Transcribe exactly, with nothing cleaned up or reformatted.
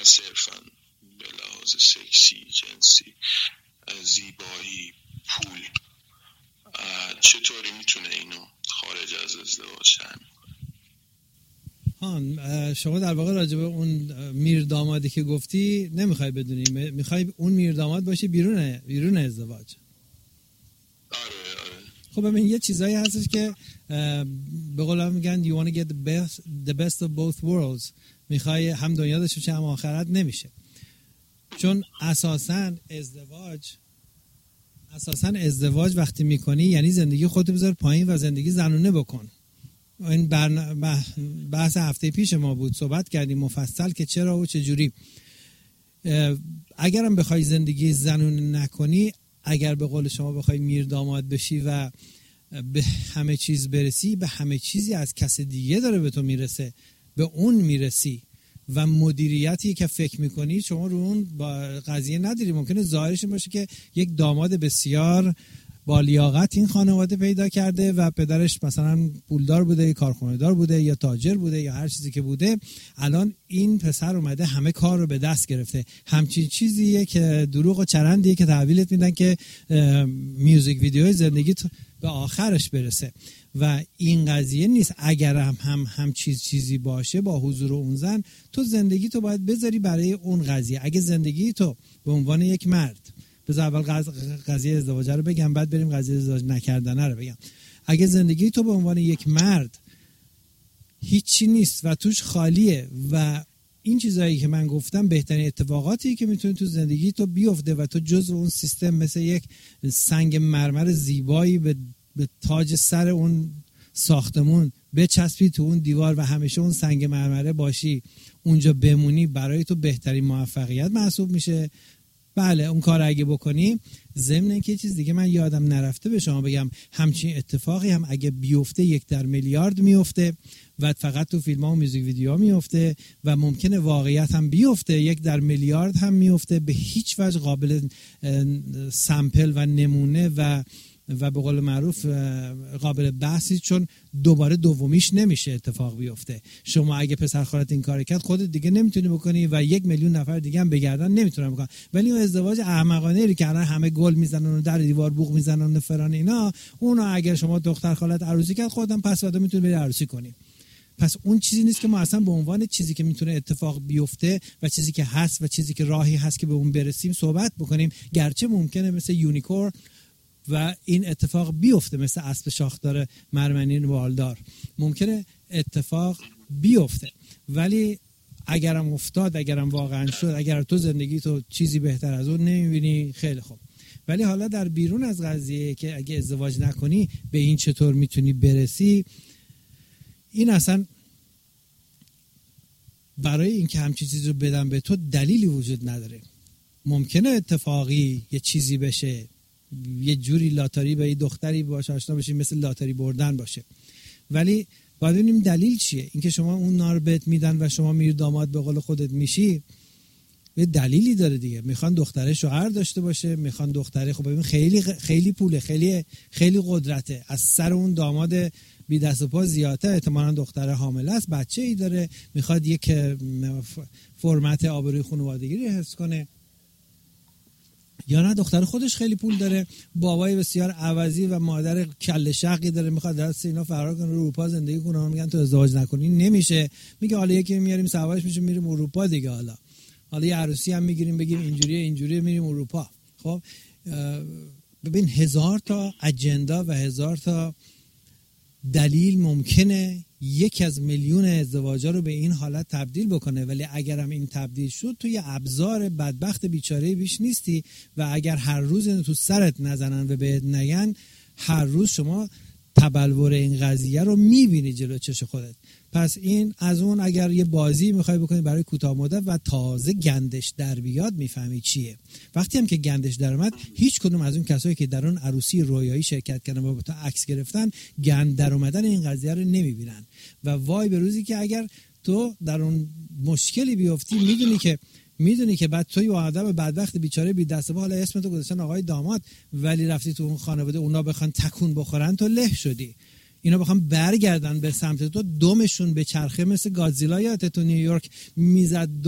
صرفا به لحاظ سکسی، جنسی، زیبایی، پول، چطوری میتونه اینو خارج از ازدواج تعیین ها؟ شما در واقع راجع به اون میر دامادی که گفتی نمیخوای بدونی، میخوای اون میر داماد باشه بیرون بیرون ازدواج. آره آره. خب ببین یه چیزایی هستش که به قول میگن you want to get the best the best of both worlds. میخوای هم دنیا داشته باشه هم آخرت، نمیشه. چون اساساً ازدواج اساساً ازدواج وقتی میکنی یعنی زندگی خودت بذار پایین و زندگی زنونه بکن. این بحث هفته پیش ما بود، صحبت کردیم مفصل که چرا و چه جوری. اگرم بخوای زندگی زنونه نکنی، اگر به قول شما بخوای میر داماد بشی و به همه چیز برسی، به همه چیزی از کس دیگه داره به تو میرسه، به اون میرسی و مدیریتی که فکر میکنی شما رو اون با قضیه نداری. ممکنه ظاهرش باشه که یک داماد بسیار با لیاقت این خانواده پیدا کرده و پدرش مثلا پولدار بوده یا کارخانه‌دار بوده یا تاجر بوده یا هر چیزی که بوده. الان این پسر اومده همه کار رو به دست گرفته. همچین چیزیه که دروغ و چرندیه که تحویلت میدن که میوزیک ویدیوی زندگیت به آخرش برسه و این قضیه نیست. اگر هم هم هم چیز چیزی باشه با حضور اون زن، تو زندگی تو باید بذاری برای اون قضیه. اگه زندگی تو به عنوان یک مرد، بذار اول قضیه ازدواج رو بگم بعد بریم قضیه ازدواج نکردن رو بگم. اگه زندگی تو به عنوان یک مرد هیچی نیست و توش خالیه و این چیزایی که من گفتم بهترین اتفاقاتی که میتونه تو زندگی تو بیفته و تو جزو اون سیستم مثل یک سنگ مرمر زیبایی به, به تاج سر اون ساختمون بچسبی تو اون دیوار و همیشه اون سنگ مرمره باشی، اونجا بمونی، برای تو بهترین موفقیت محسوب میشه. بله اون کار اگه بکنی، ضمن اینکه چیز دیگه من یادم نرفته به شما بگم، همچین اتفاقی هم اگه بیفته یک در میلیارد میفته و فقط تو فیلم ها و میوزیک ویدیوها میفته و ممکنه واقعیت هم بیفته، یک در میلیارد هم میفته، به هیچ وجه قابل سامپل و نمونه و و به قول معروف قابل بحثی، چون دوباره دومیش نمیشه اتفاق بیفته. شما اگه پسر خالت این کار کرد خودت دیگه نمیتونی بکنی و یک میلیون نفر دیگه هم بگردن نمیتونن بکنن. ولی اون ازدواج احمقانه ای که الان همه گل میزنن و در دیوار بوق میزنن و فران اینا، اونو اگر شما دختر خالت عروسی کرد خودت پس فردا میتونی بری عروسی کنی. پس اون چیزی نیست که ما اصلا به عنوان چیزی که میتونه اتفاق بیفته و چیزی که هست و چیزی که راهی هست که به اون برسیم صحبت بکنیم. گرچه ممکنه مثل یونیکورن و این اتفاق بیفته، مثل اسب شاخدار مرمنین بالدار ممکنه اتفاق بیفته، ولی اگرم افتاد، اگرم واقعا شد، اگر تو زندگی تو چیزی بهتر از اون نمیبینی، خیلی خوب. ولی حالا در بیرون از قضیه که اگه ازدواج نکنی به این چطور میتونی برسی، این اصلا برای اینکه همچین چیزی رو بدم به تو دلیلی وجود نداره. ممکنه اتفاقی یه چیزی بشه، یه جوری لاتاری به یه دختری باشه آشنا بشی مثل لاتاری بردن باشه، ولی باید ببینیم دلیل چیه. اینکه شما اون نار بهت میدن و شما میر داماد به قول خودت میشی، یه دلیلی داره دیگه. میخوان دختره شوهر داشته باشه، میخوان دختره، خب ببین خیلی خیلی پوله، خیلی خیلی قدرته، از سر اون داماد بی دست و پا زیاده، احتمالاً دختره حامله است، بچه‌ای داره، میخواد یک فرمت آبروی خانوادگی رو حفظ کنه. یا نه دختر خودش خیلی پول داره، بابای بسیار عوضی و مادر کله شقی داره، میخواد دست اینا فرار کنه، اروپا زندگی کنه. میگن تو ازدواج نکنی، نمیشه. میگه حالا یکی میاریم سوارش میشه میریم اروپا دیگه، حالا حالا یه عروسی هم میگیریم بگیم اینجوریه اینجوریه میریم اروپا. خب ببین هزار تا اجندا و هزار تا دلیل ممکنه یک از میلیون ازدواجا رو به این حالت تبدیل بکنه، ولی اگرم این تبدیل شد تو یه ابزار بدبخت بیچاره بیش نیستی و اگر هر روز اینو تو سرت نزنن و بهت نگن، هر روز شما تبلور این قضیه رو میبینی جلو چش خودت. پس این از اون اگر یه بازی میخوای بکنی برای کوتاه مدت و تازه گندش در بیاد میفهمی چیه. وقتی هم که گندش در اومد، هیچ کدوم از اون کسایی که در اون عروسی رویایی شرکت کردن و با تو عکس گرفتن گند در اومدن این قضیه رو نمیبینن و وای به روزی که اگر تو در اون مشکلی بیفتی، میدونی که میدونی که بعد توی آدم بدبخت بیچاره بی دست و پا، حالا اسم تو گذاشتن آقای داماد، ولی رفتی تو اون خانواده اونا بخوان تکون بخورن تو له شدی. اینا بخوام برگردن به سمت تو، دمشون به چرخه مثل گادزیلا، یادت تو نیویورک میزد